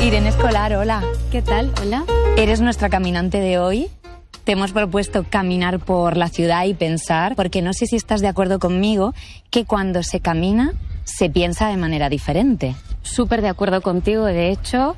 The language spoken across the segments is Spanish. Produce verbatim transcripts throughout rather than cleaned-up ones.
Irene Escolar, hola. ¿Qué tal? Hola. Eres nuestra caminante de hoy. Te hemos propuesto caminar por la ciudad y pensar, porque no sé si estás de acuerdo conmigo, que cuando se camina se piensa de manera diferente. Súper de acuerdo contigo. De hecho,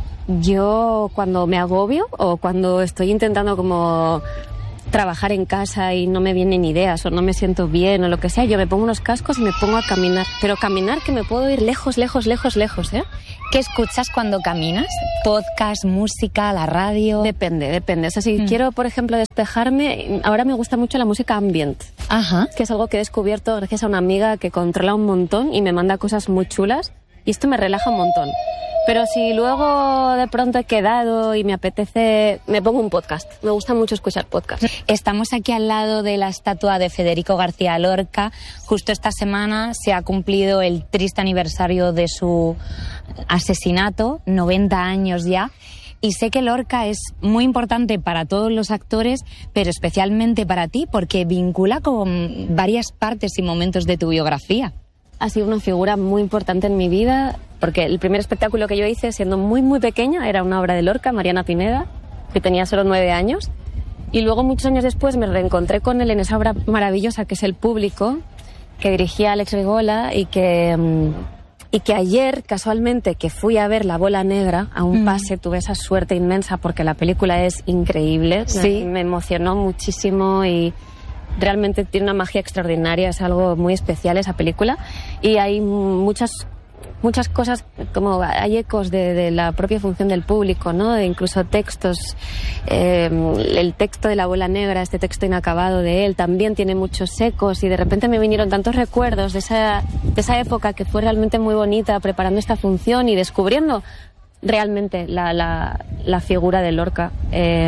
yo cuando me agobio o cuando estoy intentando como trabajar en casa y no me vienen ideas o no me siento bien o lo que sea, yo me pongo unos cascos y me pongo a caminar. Pero caminar que me puedo ir lejos, lejos, lejos, lejos, ¿eh? ¿Qué escuchas cuando caminas? ¿Podcast, música, la radio? Depende, depende. O sea, si mm. quiero, por ejemplo, despejarme, ahora me gusta mucho la música ambient. Ajá. Que es algo que he descubierto gracias a una amiga que controla un montón y me manda cosas muy chulas. Y esto me relaja un montón. Pero si luego de pronto he quedado y me apetece, me pongo un podcast. Me gusta mucho escuchar podcast. Estamos aquí al lado de la estatua de Federico García Lorca. Justo esta semana se ha cumplido el triste aniversario de su asesinato, noventa años ya. Y sé que Lorca es muy importante para todos los actores, pero especialmente para ti, porque vincula con varias partes y momentos de tu biografía. Ha sido una figura muy importante en mi vida, porque el primer espectáculo que yo hice siendo muy muy pequeña era una obra de Lorca, Mariana Pineda, que tenía solo nueve años, y luego muchos años después me reencontré con él en esa obra maravillosa que es El Público, que dirigía Alex Rigola, y que, y que ayer, casualmente, que fui a ver La Bola Negra a un pase, mm. tuve esa suerte inmensa porque la película es increíble, sí. me, me emocionó muchísimo y realmente tiene una magia extraordinaria, es algo muy especial esa película y hay muchas muchas cosas, como hay ecos de, de la propia función del público, ¿no? De incluso textos, eh, el texto de La Bola Negra, este texto inacabado de él, también tiene muchos ecos y de repente me vinieron tantos recuerdos de esa, de esa época que fue realmente muy bonita preparando esta función y descubriendo realmente la, la, la figura de Lorca. Eh,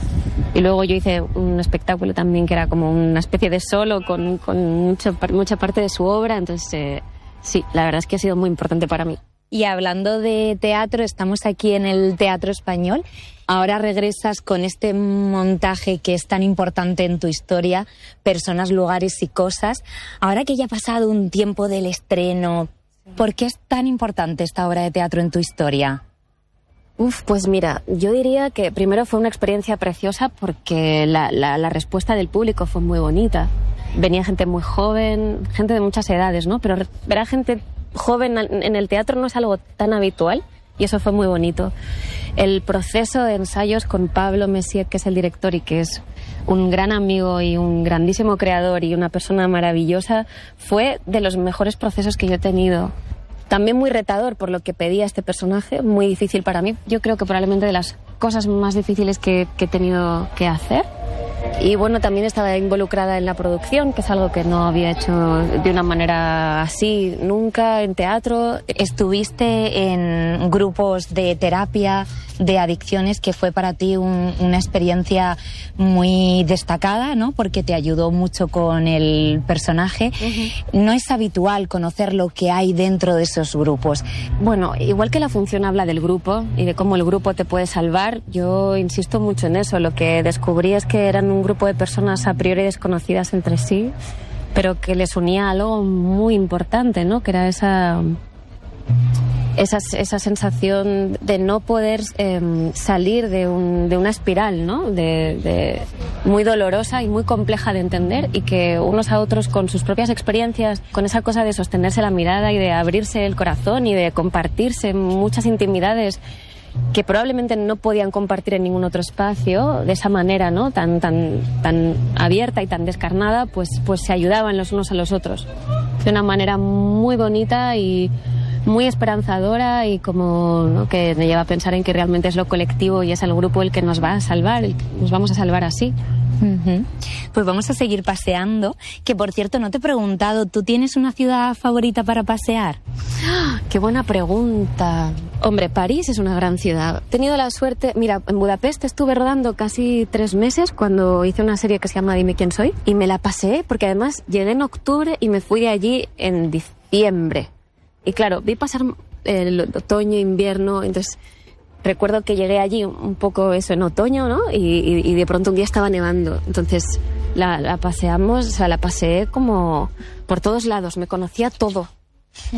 y luego yo hice un espectáculo también que era como una especie de solo con, con mucho, mucha parte de su obra, entonces eh, sí, la verdad es que ha sido muy importante para mí. Y hablando de teatro, estamos aquí en el Teatro Español. Ahora regresas con este montaje que es tan importante en tu historia, Personas, Lugares y Cosas. Ahora que ya ha pasado un tiempo del estreno, ¿por qué es tan importante esta obra de teatro en tu historia? Uf, pues mira, yo diría que primero fue una experiencia preciosa porque la, la, la respuesta del público fue muy bonita. Venía gente muy joven, gente de muchas edades, ¿no? Pero ver a gente joven en el teatro no es algo tan habitual y eso fue muy bonito. El proceso de ensayos con Pablo Messier, que es el director y que es un gran amigo y un grandísimo creador y una persona maravillosa, fue de los mejores procesos que yo he tenido. También muy retador por lo que pedía este personaje, muy difícil para mí. Yo creo que probablemente de las cosas más difíciles que, que he tenido que hacer. Y bueno, también estaba involucrada en la producción, que es algo que no había hecho de una manera así nunca en teatro. Estuviste en grupos de terapia de adicciones, que fue para ti un, una experiencia muy destacada, ¿no? Porque te ayudó mucho con el personaje. Uh-huh. No es habitual conocer lo que hay dentro de esos grupos. Bueno, igual que la función habla del grupo y de cómo el grupo te puede salvar, yo insisto mucho en eso. Lo que descubrí es que eran un grupo de personas a priori desconocidas entre sí, pero que les unía algo muy importante, ¿no? Que era esa... Esa, esa sensación de no poder eh, salir de, un, de una espiral, ¿no? De, de muy dolorosa y muy compleja de entender, y que unos a otros con sus propias experiencias, con esa cosa de sostenerse la mirada y de abrirse el corazón y de compartirse muchas intimidades que probablemente no podían compartir en ningún otro espacio, de esa manera, ¿no? Tan, tan, tan abierta y tan descarnada, pues, pues se ayudaban los unos a los otros de una manera muy bonita y muy esperanzadora, y como, ¿no? que me lleva a pensar en que realmente es lo colectivo y es el grupo el que nos va a salvar, el que nos vamos a salvar así. Uh-huh. Pues vamos a seguir paseando, que por cierto no te he preguntado, ¿tú tienes una ciudad favorita para pasear? ¡Ah! ¡Qué buena pregunta! Hombre, París es una gran ciudad. He tenido la suerte, mira, en Budapest estuve rodando casi tres meses cuando hice una serie que se llama Dime quién soy, y me la pasé porque además llegué en octubre y me fui de allí en diciembre. Y claro, vi pasar el otoño, invierno, entonces recuerdo que llegué allí un poco eso en otoño, ¿no? Y, y, y de pronto un día estaba nevando, entonces la, la paseamos, o sea, la paseé como por todos lados, me conocía todo.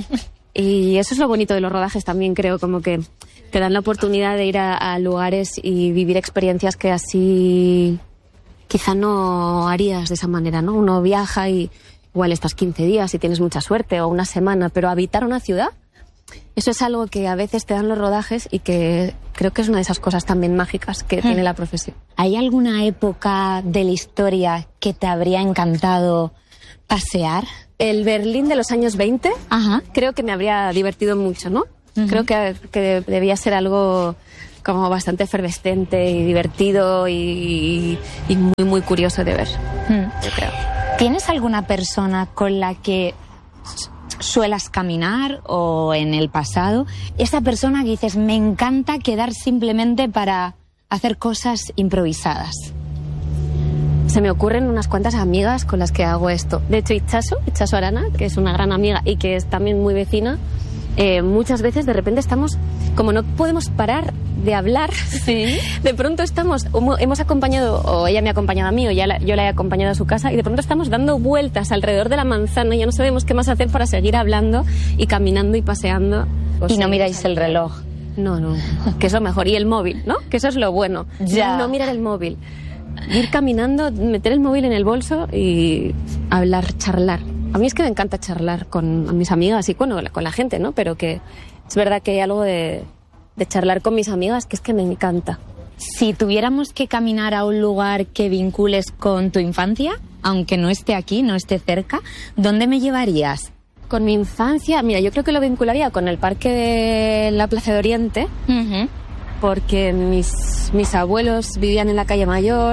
Y eso es lo bonito de los rodajes también, creo, como que te dan la oportunidad de ir a, a lugares y vivir experiencias que así quizá no harías de esa manera, ¿no? Uno viaja y igual estás quince días y tienes mucha suerte, o una semana, pero habitar una ciudad, eso es algo que a veces te dan los rodajes y que creo que es una de esas cosas también mágicas que hmm. tiene la profesión. ¿Hay alguna época de la historia que te habría encantado pasear? El Berlín de los años veinte, Ajá. creo que me habría divertido mucho, ¿no? Uh-huh. Creo que, que debía ser algo como bastante efervescente y divertido y, y muy, muy curioso de ver, mm. yo creo. ¿Tienes alguna persona con la que suelas caminar o en el pasado? Esa persona que dices, me encanta quedar simplemente para hacer cosas improvisadas. Se me ocurren unas cuantas amigas con las que hago esto. De hecho, Itxaso, Itxaso Arana, que es una gran amiga y que es también muy vecina, eh, muchas veces de repente estamos, como no podemos parar de hablar, ¿sí? De pronto estamos, hemos acompañado, o ella me ha acompañado a mí, o ya la, yo la he acompañado a su casa, y de pronto estamos dando vueltas alrededor de la manzana y ya no sabemos qué más hacer para seguir hablando y caminando y paseando. Y no miráis el reloj. No, no, que es lo mejor. Y el móvil, ¿no? Que eso es lo bueno. Ya. No mirar el móvil. Ir caminando, meter el móvil en el bolso y hablar, charlar. A mí es que me encanta charlar con mis amigas y bueno, con la gente, ¿no? Pero que es verdad que hay algo de, de charlar con mis amigas que es que me encanta. Si tuviéramos que caminar a un lugar que vincules con tu infancia, aunque no esté aquí, no esté cerca, ¿dónde me llevarías? Con mi infancia, mira, yo creo que lo vincularía con el parque de la Plaza de Oriente, uh-huh. porque mis, mis abuelos vivían en la calle Mayor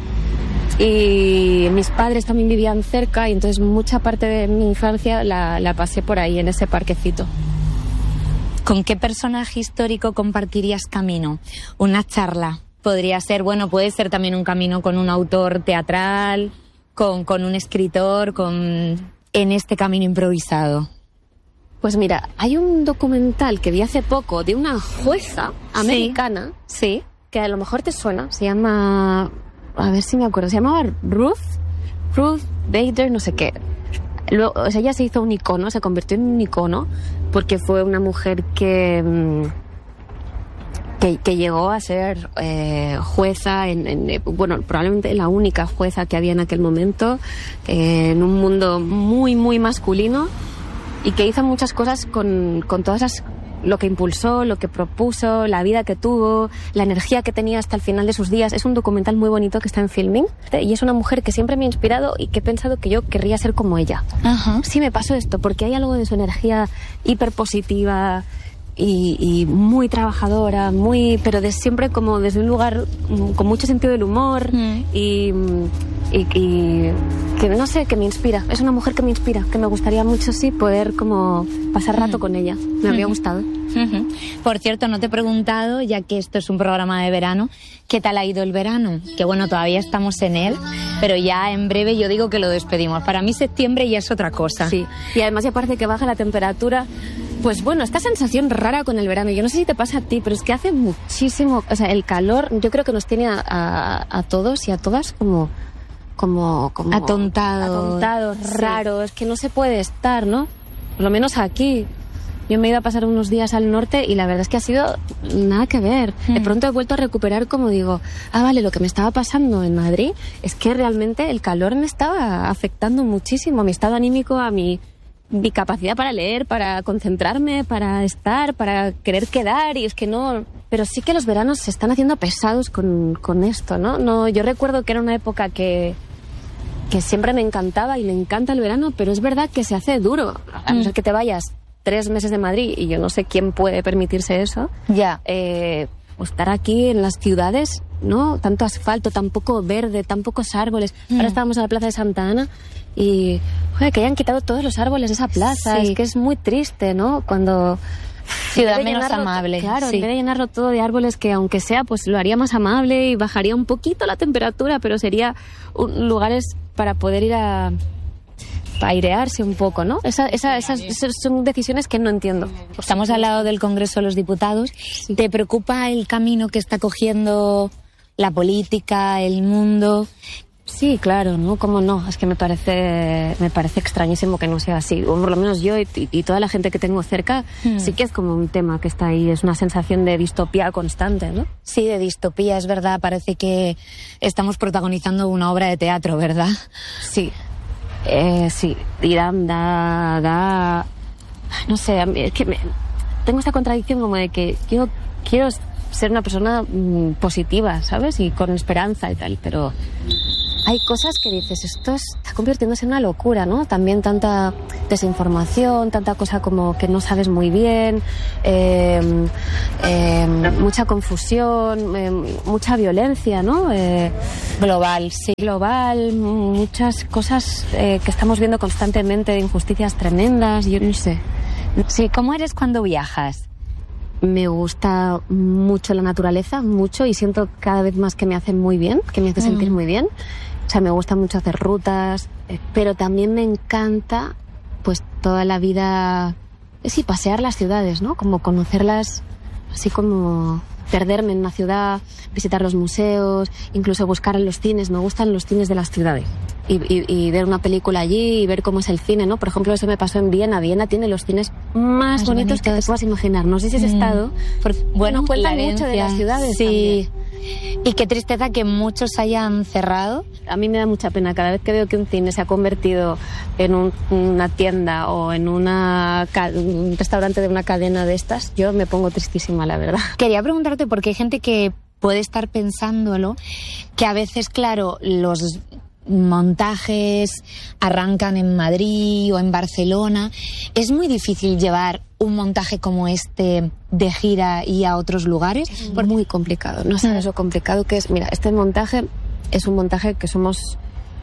y mis padres también vivían cerca, y entonces mucha parte de mi infancia la, la pasé por ahí, en ese parquecito. ¿Con qué personaje histórico compartirías camino? Una charla. Podría ser, bueno, puede ser también un camino con un autor teatral, con, con un escritor, con... en este camino improvisado. Pues mira, hay un documental que vi hace poco de una jueza americana, sí, sí, que a lo mejor te suena, se llama, a ver si me acuerdo, se llamaba Ruth, Ruth Bader, no sé qué. Luego, o sea, ella se hizo un icono, se convirtió en un icono, porque fue una mujer que, que, que llegó a ser eh, jueza, en, en, bueno, probablemente la única jueza que había en aquel momento, eh, en un mundo muy, muy masculino, y que hizo muchas cosas con, con todas esas, lo que impulsó, lo que propuso, la vida que tuvo, la energía que tenía hasta el final de sus días. Es un documental muy bonito que está en Filming, y es una mujer que siempre me ha inspirado y que he pensado que yo querría ser como ella. Uh-huh. Sí me pasó esto, porque hay algo de su energía hiperpositiva y, y muy trabajadora, muy, pero de siempre como desde un lugar con mucho sentido del humor, uh-huh. y, y, y que no sé, que me inspira. Es una mujer que me inspira, que me gustaría mucho, sí, poder como pasar rato uh-huh. con ella. Me habría uh-huh. gustado. Uh-huh. Por cierto, no te he preguntado, ya que esto es un programa de verano, ¿qué tal ha ido el verano? Que bueno, todavía estamos en él, pero ya en breve yo digo que lo despedimos. Para mí septiembre ya es otra cosa. Sí, y además ya parece que baja la temperatura. Pues bueno, esta sensación rara con el verano, yo no sé si te pasa a ti, pero es que hace muchísimo, o sea, el calor yo creo que nos tiene a, a, a todos y a todas como... como, como atontados, atontados sí. raros, que no se puede estar, ¿no? Por lo menos aquí. Yo me he ido a pasar unos días al norte y la verdad es que ha sido nada que ver. Mm. De pronto he vuelto a recuperar, como digo, ah, vale, lo que me estaba pasando en Madrid es que realmente el calor me estaba afectando muchísimo a mi estado anímico, a mi, mi capacidad para leer, para concentrarme, para estar, para querer quedar, y es que no... Pero sí que los veranos se están haciendo pesados con, con esto, ¿no? No, yo recuerdo que era una época que... que siempre me encantaba y me encanta el verano, pero es verdad que se hace duro. A no ser que te vayas tres meses de Madrid, y yo no sé quién puede permitirse eso. Ya. Eh, pues estar aquí en las ciudades, ¿no? Tanto asfalto, tan poco verde, tan pocos árboles. Mm. Ahora estábamos en la Plaza de Santa Ana y, joder, que hayan quitado todos los árboles de esa plaza. Sí. Es que es muy triste, ¿no? Cuando... Ciudad menos llenarlo, amable. Claro, sí. En vez de llenarlo todo de árboles, que aunque sea, pues lo haría más amable y bajaría un poquito la temperatura, pero sería un, lugares para poder ir a, a airearse un poco, ¿no? Esa, esa, esas, esas son decisiones que no entiendo. Estamos al lado del Congreso de los Diputados. Sí. ¿Te preocupa el camino que está cogiendo la política, el mundo? Sí, claro, ¿no? ¿Cómo no? Es que me parece me parece extrañísimo que no sea así. O por lo menos yo y, y toda la gente que tengo cerca, mm. sí que es como un tema que está ahí. Es una sensación de distopía constante, ¿no? Sí, de distopía, es verdad. Parece que estamos protagonizando una obra de teatro, ¿verdad? Sí. Eh, sí. Y da, da, da... No sé, es que me, tengo esta contradicción como de que yo quiero ser una persona mmm, positiva, ¿sabes? Y con esperanza y tal, pero... Hay cosas que dices, esto está convirtiéndose en una locura, ¿no? También tanta desinformación, tanta cosa como que no sabes muy bien, eh, eh, mucha confusión, eh, mucha violencia, ¿no? Eh, global, sí. Global, muchas cosas eh, que estamos viendo constantemente, de injusticias tremendas, yo no sé. Sí, ¿cómo eres cuando viajas? Me gusta mucho la naturaleza, mucho, y siento cada vez más que me hace muy bien, que me hace sentir mm. muy bien. O sea, me gusta mucho hacer rutas, pero también me encanta, pues, toda la vida, sí, pasear las ciudades, ¿no? Como conocerlas, así como perderme en una ciudad, visitar los museos, incluso buscar en los cines. Me gustan los cines de las ciudades. Y, y, y ver una película allí y ver cómo es el cine, ¿no? Por ejemplo, eso me pasó en Viena. Viena tiene los cines más, más bonitos, bonitos que te puedas imaginar. No sé si has mm. estado, porque, bueno, cuentan mucho de las ciudades. Sí. También. Y qué tristeza que muchos hayan cerrado. A mí me da mucha pena cada vez que veo que un cine se ha convertido en un, una tienda o en una, un restaurante de una cadena de estas. Yo me pongo tristísima, la verdad. Quería preguntarte, porque hay gente que puede estar pensándolo, que a veces, claro, los montajes arrancan en Madrid o en Barcelona. Es muy difícil llevar un montaje como este de gira y a otros lugares. Es muy complicado, no sabes lo complicado que es. Mira, este montaje es un montaje que somos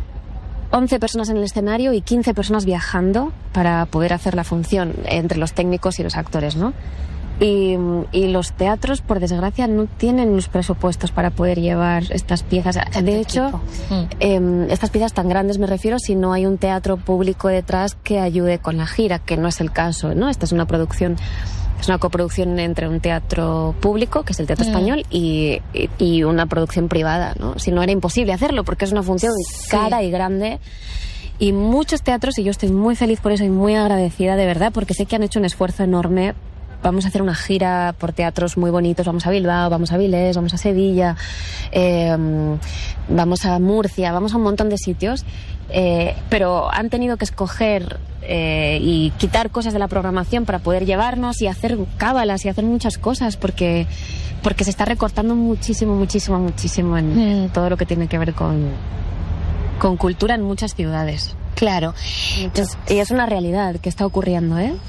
once personas en el escenario y quince personas viajando para poder hacer la función entre los técnicos y los actores, ¿no? Y, y los teatros, por desgracia, no tienen los presupuestos para poder llevar estas piezas. De hecho, mm. eh, estas piezas tan grandes me refiero si no hay un teatro público detrás que ayude con la gira, que no es el caso, ¿no? Esta es una producción, es una coproducción entre un teatro público, que es el Teatro mm. Español, y, y, y una producción privada, ¿no? Si no, era imposible hacerlo, porque es una función sí. cara y grande. Y muchos teatros, y yo estoy muy feliz por eso y muy agradecida, de verdad, porque sé que han hecho un esfuerzo enorme. Vamos a hacer una gira por teatros muy bonitos. Vamos a Bilbao, vamos a Vilés, vamos a Sevilla, eh, vamos a Murcia, vamos a un montón de sitios. Eh, pero han tenido que escoger eh, y quitar cosas de la programación para poder llevarnos y hacer cábalas y hacer muchas cosas porque, porque se está recortando muchísimo, muchísimo, muchísimo en mm. todo lo que tiene que ver con, con cultura en muchas ciudades. Claro. Entonces, y es una realidad que está ocurriendo, ¿eh?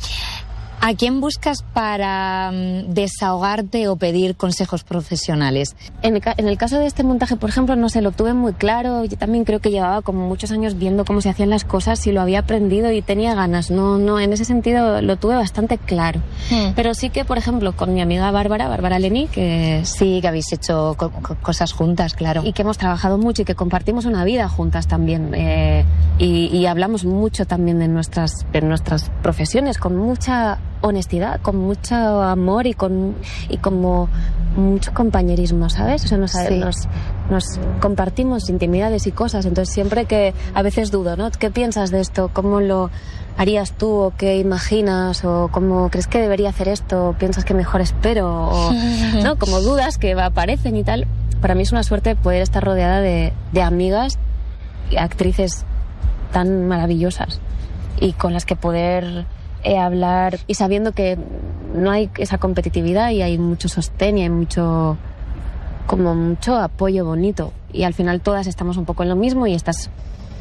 ¿A quién buscas para um, desahogarte o pedir consejos profesionales? En el, en el caso de este montaje, por ejemplo, no sé, lo tuve muy claro. Yo también creo que llevaba como muchos años viendo cómo se hacían las cosas y lo había aprendido y tenía ganas. No, no, en ese sentido lo tuve bastante claro. Hmm. Pero sí que, por ejemplo, con mi amiga Bárbara, Bárbara Leni, que... Sí, que habéis hecho co co cosas juntas, claro. Y que hemos trabajado mucho y que compartimos una vida juntas también. Eh, y, y hablamos mucho también de nuestras, de nuestras profesiones, con mucha honestidad, con mucho amor y con y como mucho compañerismo, ¿sabes? O sea, nos, sí. nos, nos compartimos intimidades y cosas, entonces siempre que a veces dudo, ¿no? ¿Qué piensas de esto? ¿Cómo lo harías tú? ¿O qué imaginas? ¿O cómo crees que debería hacer esto? ¿O piensas que mejor espero? O, ¿no? Como dudas que aparecen y tal. Para mí es una suerte poder estar rodeada de, de amigas y actrices tan maravillosas y con las que poder Eh, hablar y sabiendo que no hay esa competitividad y hay mucho sostén y hay mucho como mucho apoyo bonito y al final todas estamos un poco en lo mismo y estás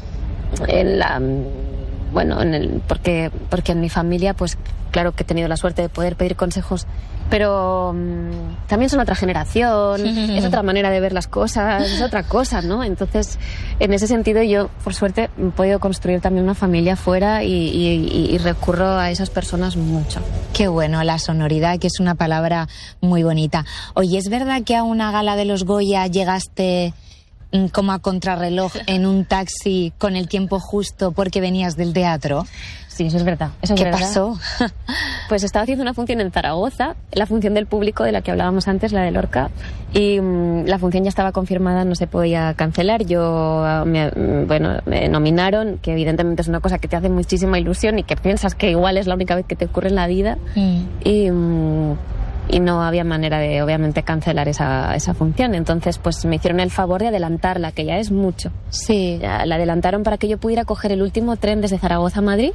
en la bueno en el porque porque en mi familia pues claro que he tenido la suerte de poder pedir consejos, pero um, también son otra generación, es otra manera de ver las cosas, es otra cosa, ¿no? Entonces, en ese sentido yo, por suerte, he podido construir también una familia fuera y, y, y recurro a esas personas mucho. Qué bueno, la sonoridad, que es una palabra muy bonita. Oye, ¿es verdad que a una gala de los Goya llegaste como a contrarreloj en un taxi con el tiempo justo porque venías del teatro? Sí, eso es verdad. Eso es ¿Qué verdad. pasó? Pues estaba haciendo una función en Zaragoza, la función del público de la que hablábamos antes, la de Lorca, y mmm, la función ya estaba confirmada, no se podía cancelar. Yo, me, bueno, me nominaron, que evidentemente es una cosa que te hace muchísima ilusión y que piensas que igual es la única vez que te ocurre en la vida. Mm. Y... Mmm, y no había manera de, obviamente, cancelar esa, esa función. Entonces, pues me hicieron el favor de adelantarla, que ya es mucho. Sí. Ya la adelantaron para que yo pudiera coger el último tren desde Zaragoza a Madrid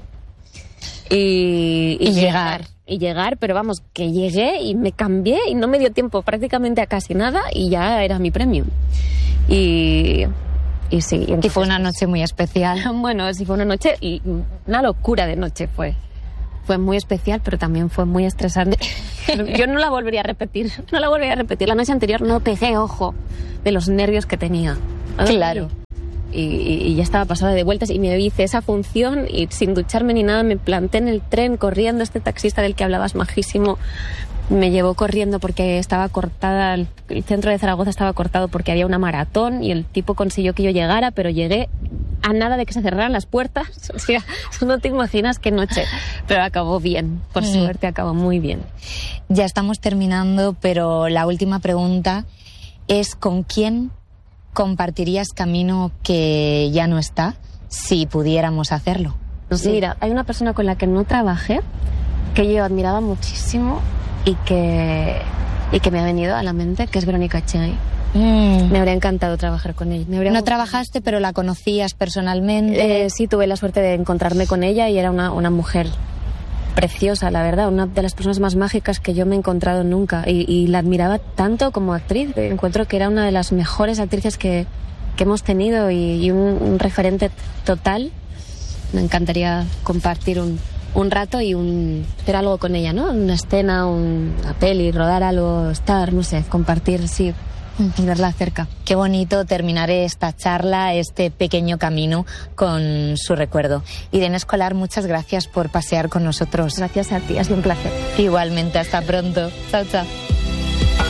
y, y, y llegar. llegar. Y llegar, pero vamos, que llegué y me cambié y no me dio tiempo prácticamente a casi nada y ya era mi premio. Y... Y sí. Y, entonces, y fue una noche muy especial. Bueno, sí, fue una noche y una locura de noche fue. Fue muy especial, pero también fue muy estresante. Yo no la volvería a repetir. No la volvería a repetir. La noche anterior no pegué ojo de los nervios que tenía. Claro. Y, y, y ya estaba pasada de vueltas y me hice esa función y sin ducharme ni nada me planté en el tren corriendo. Este taxista del que hablabas, majísimo, me llevó corriendo porque estaba cortada, el, el centro de Zaragoza estaba cortado porque había una maratón y el tipo consiguió que yo llegara, pero llegué a nada de que se cerraran las puertas. O sea, no te imaginas qué noche. Pero acabó bien, por mm. suerte acabó muy bien. Ya estamos terminando, pero la última pregunta es: ¿con quién compartirías camino que ya no está, si pudiéramos hacerlo? Sí. Mira, hay una persona con la que no trabajé, que yo admiraba muchísimo y que, y que me ha venido a la mente, que es Verónica Echegui. Mm. Me habría encantado trabajar con ella. Me habría no gustado. Trabajaste, pero la conocías personalmente. Eh, sí, tuve la suerte de encontrarme con ella y era una, una mujer preciosa, la verdad, una de las personas más mágicas que yo me he encontrado nunca y, y la admiraba tanto como actriz. Encuentro que era una de las mejores actrices que, que hemos tenido y, y un, un referente total. Me encantaría compartir un, un rato y un, hacer algo con ella, ¿no? Una escena, un, una peli, rodar algo, estar, no sé, compartir, sí. Y verla cerca. Qué bonito terminar esta charla, este pequeño camino con su recuerdo. Irene Escolar, muchas gracias por pasear con nosotros. Gracias a ti, ha sido un placer. Igualmente, hasta pronto. Chao, chao.